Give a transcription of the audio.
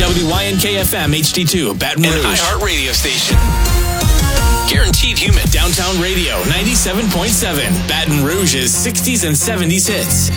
WYNK-FM HD2, Baton Rouge. An iHeart radio station. Guaranteed human. Downtown Radio 97.7, Baton Rouge's 60s and 70s hits.